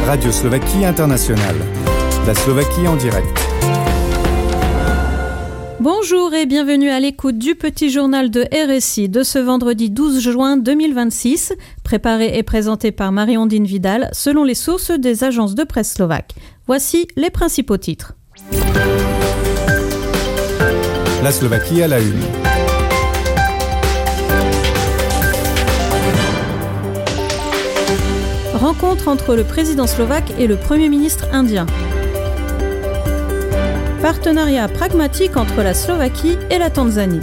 Radio Slovaquie Internationale. La Slovaquie en direct. Bonjour et bienvenue à l'écoute du petit journal de RSI de ce vendredi 12 juin 2026, préparé et présenté par Marie-Ondine Vidal selon les sources des agences de presse slovaques. Voici les principaux titres. La Slovaquie à la une. Rencontre entre le président slovaque et le Premier ministre indien. Partenariat pragmatique entre la Slovaquie et la Tanzanie.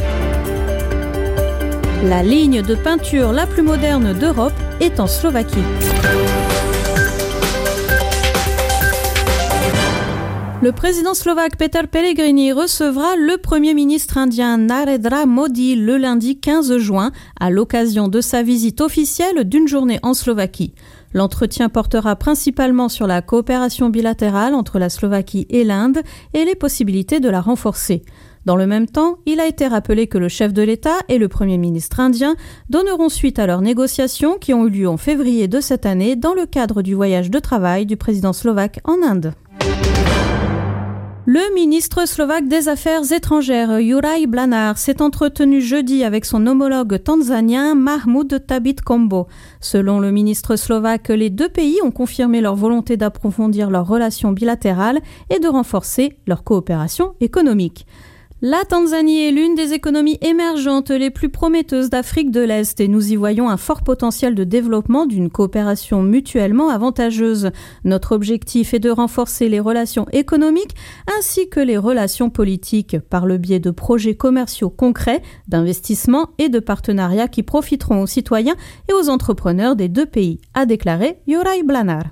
La ligne de peinture la plus moderne d'Europe est en Slovaquie. Le président slovaque Peter Pellegrini recevra le Premier ministre indien Narendra Modi le lundi 15 juin à l'occasion de sa visite officielle d'une journée en Slovaquie. L'entretien portera principalement sur la coopération bilatérale entre la Slovaquie et l'Inde et les possibilités de la renforcer. Dans le même temps, il a été rappelé que le chef de l'État et le Premier ministre indien donneront suite à leurs négociations qui ont eu lieu en février de cette année dans le cadre du voyage de travail du président slovaque en Inde. Le ministre slovaque des Affaires étrangères, Juraj Blanár, s'est entretenu jeudi avec son homologue tanzanien Mahmoud Thabit Kombo. Selon le ministre slovaque, les deux pays ont confirmé leur volonté d'approfondir leurs relations bilatérales et de renforcer leur coopération économique. La Tanzanie est l'une des économies émergentes les plus prometteuses d'Afrique de l'Est et nous y voyons un fort potentiel de développement d'une coopération mutuellement avantageuse. Notre objectif est de renforcer les relations économiques ainsi que les relations politiques par le biais de projets commerciaux concrets, d'investissements et de partenariats qui profiteront aux citoyens et aux entrepreneurs des deux pays, a déclaré Juraj Blanár.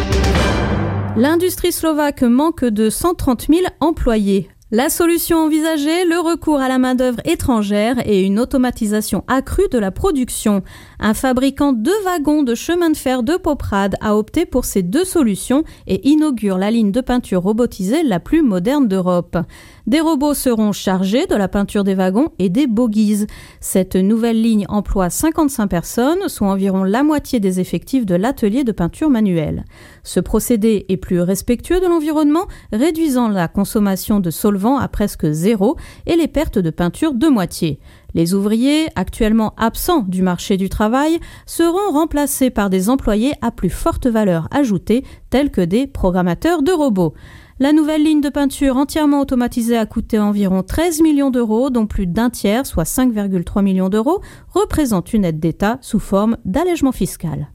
L'industrie slovaque manque de 130 000 employés. La solution envisagée, le recours à la main-d'œuvre étrangère et une automatisation accrue de la production. Un fabricant de wagons de chemin de fer de Poprad a opté pour ces deux solutions et inaugure la ligne de peinture robotisée la plus moderne d'Europe. Des robots seront chargés de la peinture des wagons et des bogies. Cette nouvelle ligne emploie 55 personnes, soit environ la moitié des effectifs de l'atelier de peinture manuelle. Ce procédé est plus respectueux de l'environnement, réduisant la consommation de solvants à presque zéro et les pertes de peinture de moitié. Les ouvriers, actuellement absents du marché du travail, seront remplacés par des employés à plus forte valeur ajoutée, tels que des programmateurs de robots. La nouvelle ligne de peinture entièrement automatisée a coûté environ 13 millions d'euros, dont plus d'un tiers, soit 5,3 millions d'euros, représente une aide d'État sous forme d'allègement fiscal.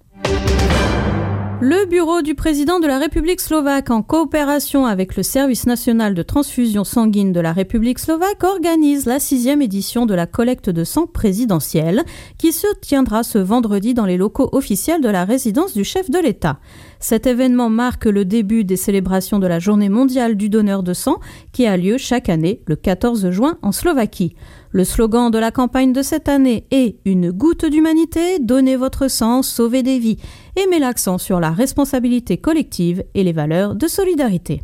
Le bureau du président de la République slovaque, en coopération avec le Service national de transfusion sanguine de la République slovaque, organise la 6e édition de la collecte de sang présidentielle qui se tiendra ce vendredi dans les locaux officiels de la résidence du chef de l'État. Cet événement marque le début des célébrations de la Journée mondiale du donneur de sang qui a lieu chaque année le 14 juin en Slovaquie. Le slogan de la campagne de cette année est « Une goutte d'humanité, donnez votre sang, sauvez des vies » et met l'accent sur la responsabilité collective et les valeurs de solidarité.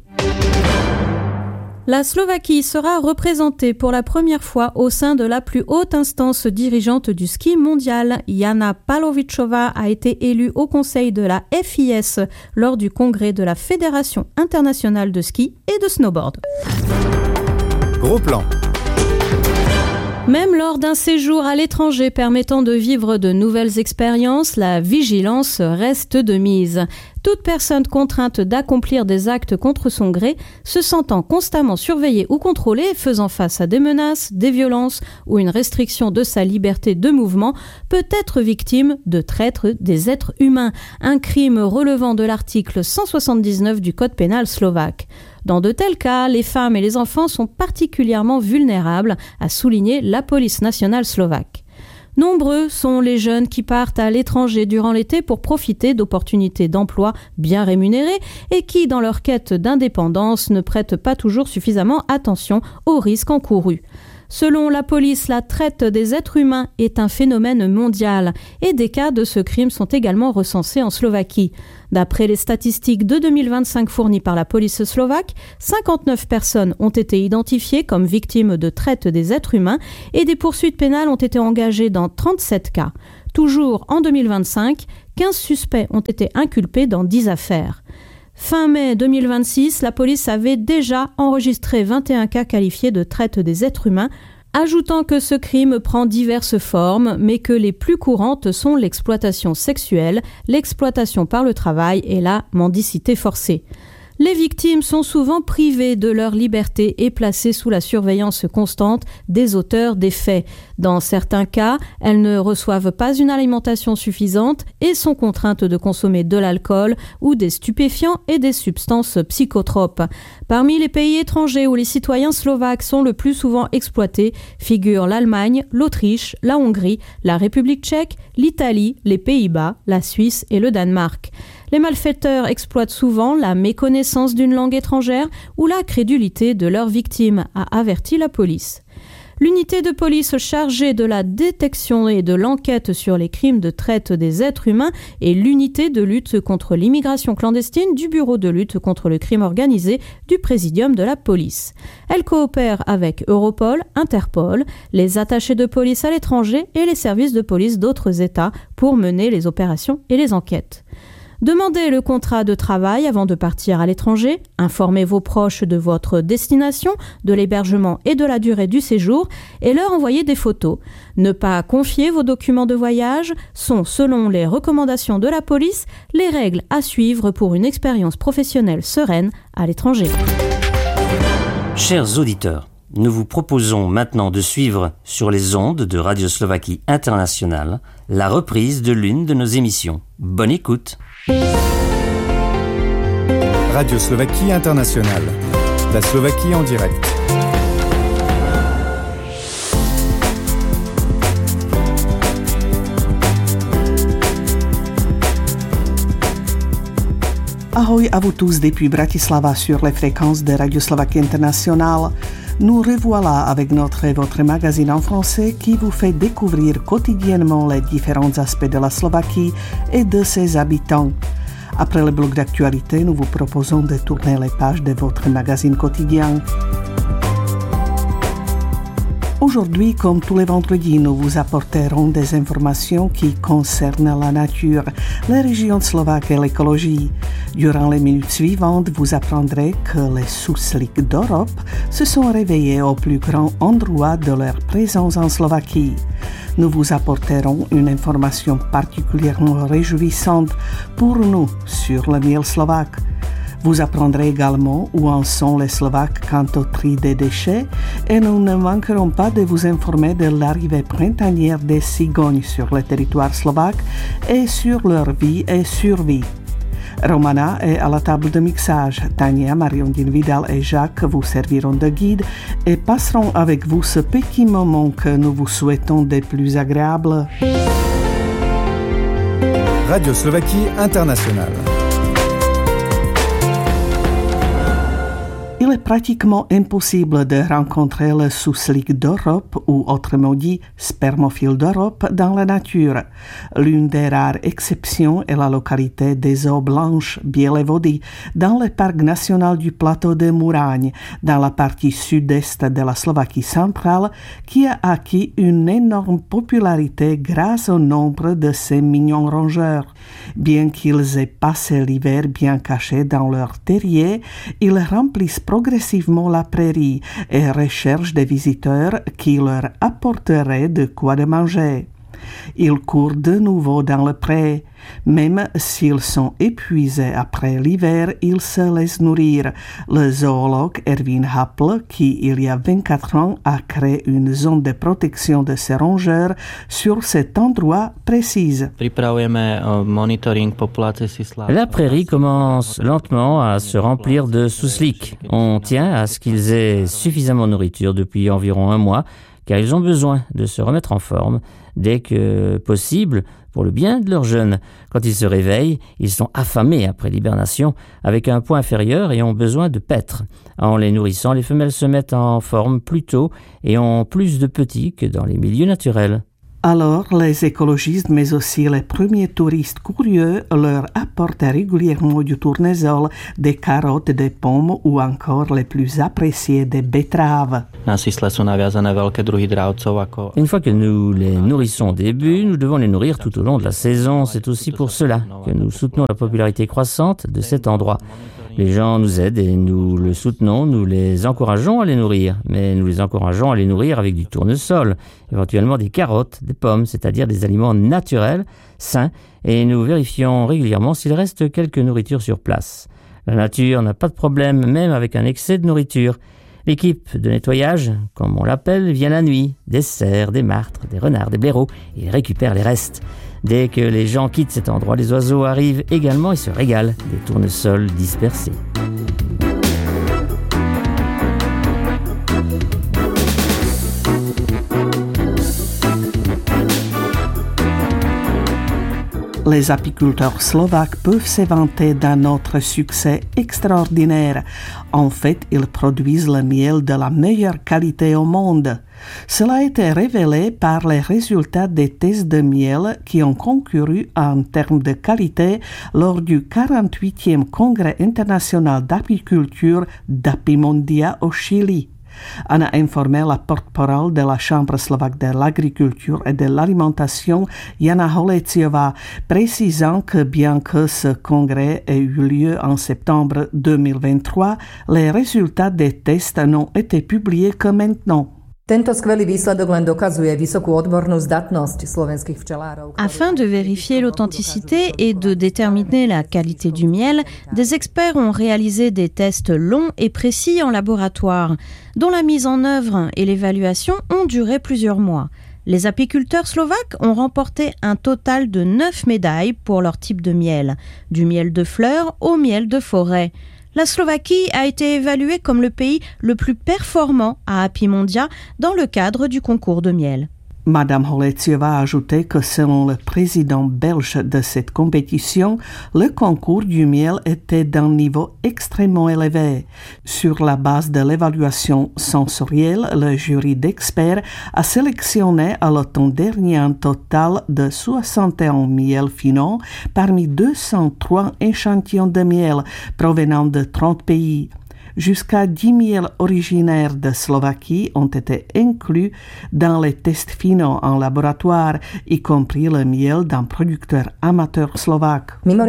La Slovaquie sera représentée pour la première fois au sein de la plus haute instance dirigeante du ski mondial. Jana Pavlovičová a été élue au conseil de la FIS lors du congrès de la Fédération internationale de ski et de snowboard. Gros plan. Même lors d'un séjour à l'étranger permettant de vivre de nouvelles expériences, la vigilance reste de mise. Toute personne contrainte d'accomplir des actes contre son gré, se sentant constamment surveillée ou contrôlée, faisant face à des menaces, des violences ou une restriction de sa liberté de mouvement, peut être victime de traite des êtres humains, un crime relevant de l'article 179 du Code pénal slovaque. Dans de tels cas, les femmes et les enfants sont particulièrement vulnérables, a souligné la police nationale slovaque. Nombreux sont les jeunes qui partent à l'étranger durant l'été pour profiter d'opportunités d'emploi bien rémunérées et qui, dans leur quête d'indépendance, ne prêtent pas toujours suffisamment attention aux risques encourus. Selon la police, la traite des êtres humains est un phénomène mondial et des cas de ce crime sont également recensés en Slovaquie. D'après les statistiques de 2025 fournies par la police slovaque, 59 personnes ont été identifiées comme victimes de traite des êtres humains et des poursuites pénales ont été engagées dans 37 cas. Toujours en 2025, 15 suspects ont été inculpés dans 10 affaires. Fin mai 2026, la police avait déjà enregistré 21 cas qualifiés de traite des êtres humains, ajoutant que ce crime prend diverses formes, mais que les plus courantes sont l'exploitation sexuelle, l'exploitation par le travail et la mendicité forcée. Les victimes sont souvent privées de leur liberté et placées sous la surveillance constante des auteurs des faits. Dans certains cas, elles ne reçoivent pas une alimentation suffisante et sont contraintes de consommer de l'alcool ou des stupéfiants et des substances psychotropes. Parmi les pays étrangers où les citoyens slovaques sont le plus souvent exploités figurent l'Allemagne, l'Autriche, la Hongrie, la République tchèque, l'Italie, les Pays-Bas, la Suisse et le Danemark. Les malfaiteurs exploitent souvent la méconnaissance d'une langue étrangère ou la crédulité de leurs victimes, a averti la police. L'unité de police chargée de la détection et de l'enquête sur les crimes de traite des êtres humains est l'unité de lutte contre l'immigration clandestine du Bureau de lutte contre le crime organisé du Présidium de la police. Elle coopère avec Europol, Interpol, les attachés de police à l'étranger et les services de police d'autres États pour mener les opérations et les enquêtes. Demandez le contrat de travail avant de partir à l'étranger, informez vos proches de votre destination, de l'hébergement et de la durée du séjour et leur envoyez des photos. Ne pas confier vos documents de voyage sont, selon les recommandations de la police, les règles à suivre pour une expérience professionnelle sereine à l'étranger. Chers auditeurs, nous vous proposons maintenant de suivre sur les ondes de Radio Slovaquie Internationale la reprise de l'une de nos émissions. Bonne écoute. Radio Slovaquie Internationale. La Slovaquie en direct. Ahoj à vous tous depuis Bratislava sur les fréquences de Radio Slovaquie Internationale. Nous revoilà avec notre et votre magazine en français qui vous fait découvrir quotidiennement les différents aspects de la Slovaquie et de ses habitants. Après le bloc d'actualité, nous vous proposons de tourner les pages de votre magazine quotidien. Aujourd'hui, comme tous les vendredis, nous vous apporterons des informations qui concernent la nature, les régions slovaques et l'écologie. Durant les minutes suivantes, vous apprendrez que les sousliks d'Europe se sont réveillés au plus grand endroit de leur présence en Slovaquie. Nous vous apporterons une information particulièrement réjouissante pour nous sur le miel slovaque. Vous apprendrez également où en sont les Slovaques quant au tri des déchets et nous ne manquerons pas de vous informer de l'arrivée printanière des cigognes sur le territoire slovaque et sur leur vie et survie. Romana est à la table de mixage. Tania, Mariondine Vidal et Jacques vous serviront de guide et passeront avec vous ce petit moment que nous vous souhaitons des plus agréables. Radio Slovaquie Internationale. Il est pratiquement impossible de rencontrer le souslik d'Europe, ou autrement dit spermophile d'Europe, dans la nature. L'une des rares exceptions est la localité des Eaux Blanches, Bielevody, dans le parc national du plateau de Muraň, dans la partie sud-est de la Slovaquie centrale, qui a acquis une énorme popularité grâce au nombre de ces mignons rongeurs. Bien qu'ils aient passé l'hiver bien cachés dans leur terrier, ils remplissent progressivement la prairie et recherchent des visiteurs qui leur apporteraient de quoi de manger. Ils courent de nouveau dans le pré. Même s'ils sont épuisés après l'hiver, ils se laissent nourrir. Le zoologue Erwin Happel, qui il y a 24 ans a créé une zone de protection de ces rongeurs sur cet endroit, précise. La prairie commence lentement à se remplir de sousliks. On tient à ce qu'ils aient suffisamment de nourriture depuis environ un mois, car ils ont besoin de se remettre en forme dès que possible pour le bien de leurs jeunes. Quand ils se réveillent, ils sont affamés après l'hibernation avec un poids inférieur et ont besoin de paître. En les nourrissant, les femelles se mettent en forme plus tôt et ont plus de petits que dans les milieux naturels. Alors, les écologistes, mais aussi les premiers touristes curieux, leur apportent régulièrement du tournesol, des carottes, des pommes ou encore les plus appréciés des betteraves. Une fois que nous les nourrissons au début, nous devons les nourrir tout au long de la saison. C'est aussi pour cela que nous soutenons la popularité croissante de cet endroit. Les gens nous aident et nous le soutenons, nous les encourageons à les nourrir. Mais nous les encourageons à les nourrir avec du tournesol, éventuellement des carottes, des pommes, c'est-à-dire des aliments naturels, sains, et nous vérifions régulièrement s'il reste quelque nourriture sur place. La nature n'a pas de problème, même avec un excès de nourriture. L'équipe de nettoyage, comme on l'appelle, vient la nuit, des cerfs, des martres, des renards, des blaireaux, et récupère les restes. Dès que les gens quittent cet endroit, les oiseaux arrivent également et se régalent des tournesols dispersés. Les apiculteurs slovaques peuvent se vanter d'un autre succès extraordinaire. En fait, ils produisent le miel de la meilleure qualité au monde. Cela a été révélé par les résultats des tests de miel qui ont concouru en termes de qualité lors du 48e Congrès international d'apiculture d'Apimondia au Chili. En a informé la porte-parole de la Chambre slovaque de l'agriculture et de l'alimentation, Jana Holeciová, précisant que bien que ce congrès ait eu lieu en septembre 2023, les résultats des tests n'ont été publiés que maintenant. Afin de vérifier l'authenticité et de déterminer la qualité du miel, des experts ont réalisé des tests longs et précis en laboratoire, dont la mise en œuvre et l'évaluation ont duré plusieurs mois. Les apiculteurs slovaques ont remporté un total de 9 médailles pour leur type de miel, du miel de fleurs au miel de forêt. La Slovaquie a été évaluée comme le pays le plus performant à Apimondia dans le cadre du concours de miel. Madame Holeciová a ajouté que selon le président belge de cette compétition, le concours du miel était d'un niveau extrêmement élevé. Sur la base de l'évaluation sensorielle, le jury d'experts a sélectionné à l'automne dernier un total de 61 miels finaux parmi 203 échantillons de miel provenant de 30 pays. Jusqu'à 10 miels originaires de Slovaquie ont été inclus dans les tests finaux en laboratoire, y compris le miel d'un producteur amateur slovaque.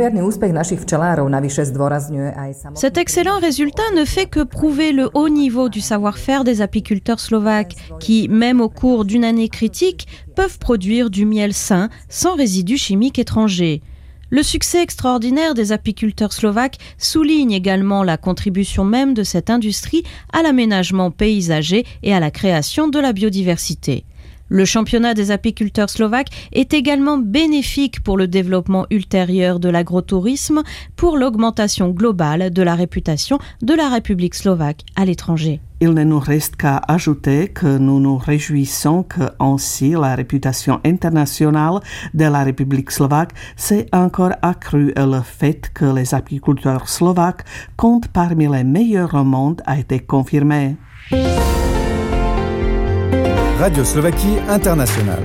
Cet excellent résultat ne fait que prouver le haut niveau du savoir-faire des apiculteurs slovaques qui, même au cours d'une année critique, peuvent produire du miel sain, sans résidus chimiques étrangers. Le succès extraordinaire des apiculteurs slovaques souligne également la contribution même de cette industrie à l'aménagement paysager et à la création de la biodiversité. Le championnat des apiculteurs slovaques est également bénéfique pour le développement ultérieur de l'agro-tourisme, pour l'augmentation globale de la réputation de la République slovaque à l'étranger. Il ne nous reste qu'à ajouter que nous nous réjouissons que ainsi la réputation internationale de la République slovaque s'est encore accrue et le fait que les apiculteurs slovaques comptent parmi les meilleurs au monde a été confirmé. Radio Slovaquie Internationale.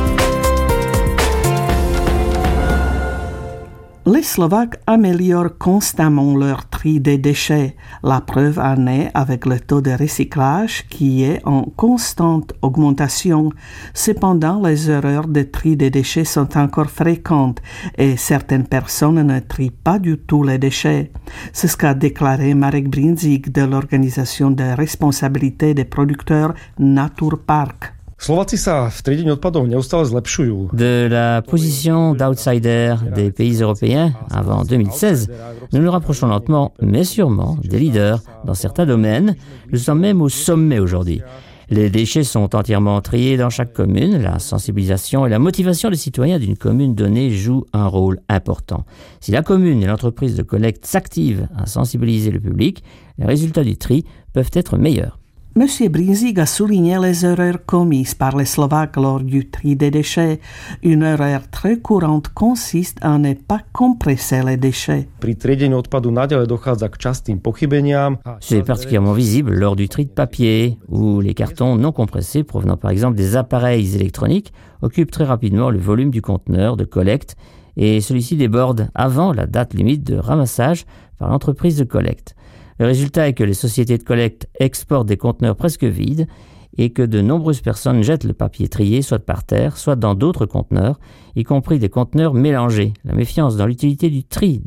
Les Slovaques améliorent constamment leur tri des déchets. La preuve en est avec le taux de recyclage qui est en constante augmentation. Cependant, les erreurs de tri des déchets sont encore fréquentes et certaines personnes ne trient pas du tout les déchets. C'est ce qu'a déclaré Marek Brinzik de l'organisation de responsabilité des producteurs Naturpark. Slováci sa v triedení odpadov neustále zlepšujú. De la position d'outsider des pays européens avant 2016, nous nous rapprochons lentement, mais sûrement, des leaders dans certains domaines. Nous sommes même au sommet aujourd'hui. Les déchets sont entièrement triés dans chaque commune. La sensibilisation et la motivation des citoyens d'une commune donnée jouent un rôle important. Si la commune et l'entreprise de collecte s'activent à sensibiliser le public, les résultats du tri peuvent être meilleurs. M. Brinzig a souligné les erreurs commises par les Slovaques lors du tri des déchets. Une erreur très courante consiste à ne pas compresser les déchets. Pri triedení odpadu naďalej dochádza k častým pochybeniam. C'est particulièrement visible lors du tri de papier, où les cartons non compressés provenant par exemple des appareils électroniques occupent très rapidement le volume du conteneur de collecte et celui-ci déborde avant la date limite de ramassage par l'entreprise de collecte. Le résultat est que les sociétés de collecte exportent des conteneurs presque vides et que de nombreuses personnes jettent le papier trié soit par terre, soit dans d'autres conteneurs, y compris des conteneurs mélangés. La méfiance dans l'utilité du tri